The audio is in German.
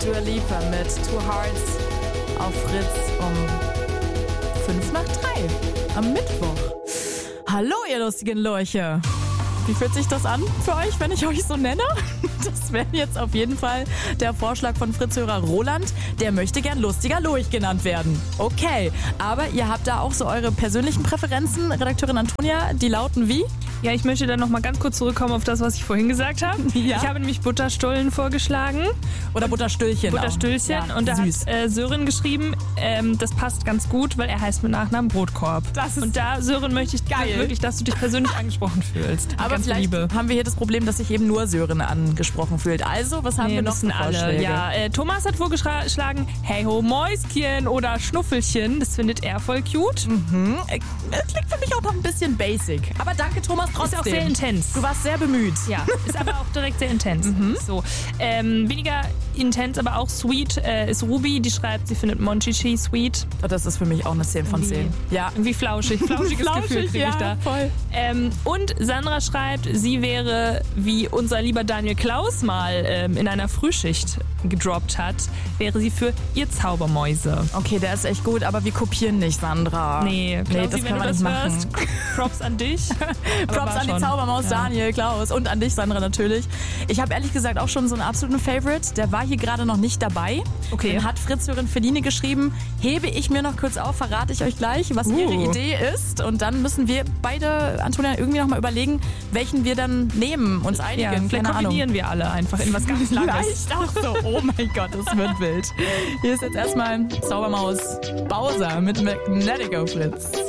Dua Lipa mit Two Hearts auf Fritz um 2:55 am Mittwoch. Hallo, ihr lustigen Lurche. Wie fühlt sich das an für euch, wenn ich euch so nenne? Das wäre jetzt auf jeden Fall der Vorschlag von Fritz-Hörer Roland. Der möchte gern lustiger Lurch genannt werden. Okay, aber ihr habt da auch so eure persönlichen Präferenzen. Redakteurin Antonia, die lauten wie? Ja, ich möchte dann nochmal ganz kurz zurückkommen auf das, was ich vorhin gesagt habe. Ja. Ich habe nämlich Butterstullen vorgeschlagen. Oder Butterstüllchen. Butterstüllchen. Ja, und da süß. hat Sören geschrieben, das passt ganz gut, weil er heißt mit Nachnamen Brotkorb. Und da, Sören, möchte ich geil. wirklich, dass du dich persönlich angesprochen fühlst. Aber ganz vielleicht Liebe. haben wir hier das Problem, dass sich eben nur Sören angesprochen fühlt. Also, was haben wir noch für alle. Vorschläge? Ja, Thomas hat vorgeschlagen, hey ho Mäuschen oder Schnuffelchen. Das findet er voll cute. Klingt für mich auch noch ein bisschen basic. Aber danke, Thomas, trotzdem. Ist auch sehr intens. Du warst sehr bemüht. Ja, ist aber auch direkt sehr intens. So, weniger intens, aber auch sweet ist Ruby. Die schreibt, sie findet Monchichi sweet. Oh, das ist für mich auch eine 10 von 10. Ja. Irgendwie flauschig. Flauschiges Gefühl kriege ich da. Voll. Und Sandra schreibt, sie wäre, wie unser lieber Daniel Klaus mal in einer Frühschicht gedroppt hat, wäre sie für ihr Zaubermäuse. Okay, der ist echt gut, aber wir kopieren nicht, Sandra. Nee, Klausi, das wenn kann du man das nicht machen. hörst, Props an dich. Props an die Zaubermaus, Daniel, Klaus und an dich, Sandra, natürlich. Ich habe ehrlich gesagt auch schon so einen absoluten Favorite. Der war hier gerade noch nicht dabei. Okay. Den hat Fritz-Hörerin Feline geschrieben. Hebe ich mir noch kurz auf, verrate ich euch gleich, was ihre Idee ist. Und dann müssen wir beide, Antonia, irgendwie noch mal überlegen, welchen wir dann nehmen, uns einigen. Ja, vielleicht Keine Ahnung. kombinieren wir alle einfach in was ganz Langes. Vielleicht auch so. Oh mein Gott, das wird wild. Hier ist jetzt erstmal Zaubermaus Bowser mit Magnetic auf Fritz.